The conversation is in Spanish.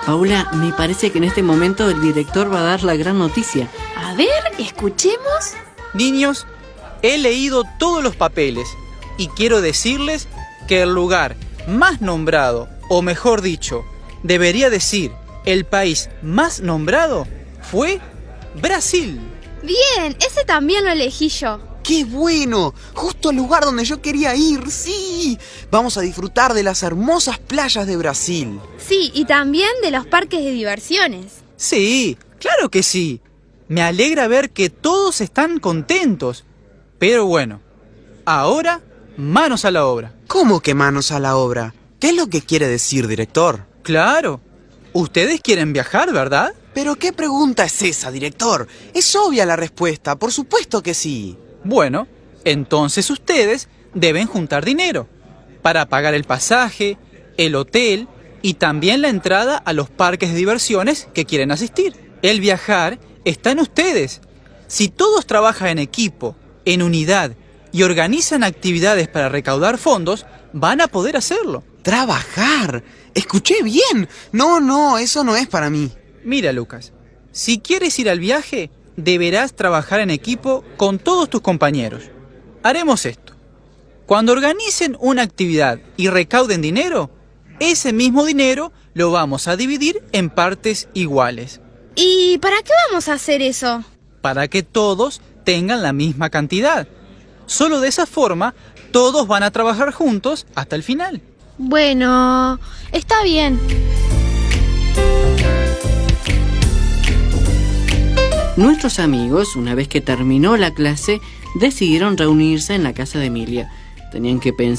Paula, me parece que en este momento el director va a dar la gran noticia. A ver, escuchemos. Niños, he leído todos los papeles y quiero decirles que el lugar más nombrado, o mejor dicho, debería decir el país más nombrado, fue Brasil. Bien, ese también lo elegí yo. ¡Qué bueno! Justo el lugar donde yo quería ir, ¡sí! Vamos a disfrutar de las hermosas playas de Brasil. Sí, y también de los parques de diversiones. Sí, claro que sí. Me alegra ver que todos están contentos. Pero bueno, ahora manos a la obra. ¿Cómo que manos a la obra? ¿Qué es lo que quiere decir, director? Claro. Ustedes quieren viajar, ¿verdad? ¿Pero qué pregunta es esa, director? Es obvia la respuesta, por supuesto que sí. Bueno, entonces ustedes deben juntar dinero para pagar el pasaje, el hotel y también la entrada a los parques de diversiones que quieren asistir. El viajar está en ustedes. Si todos trabajan en equipo, en unidad y organizan actividades para recaudar fondos, van a poder hacerlo. ¿Trabajar? ¿Escuché bien? No, eso no es para mí. Mira, Lucas, si quieres ir al viaje, deberás trabajar en equipo con todos tus compañeros. Haremos esto. Cuando organicen una actividad y recauden dinero, ese mismo dinero lo vamos a dividir en partes iguales. ¿Y para qué vamos a hacer eso? Para que todos tengan la misma cantidad. Solo de esa forma, todos van a trabajar juntos hasta el final. Bueno, está bien. Nuestros amigos, una vez que terminó la clase, decidieron reunirse en la casa de Emilia. Tenían que pensar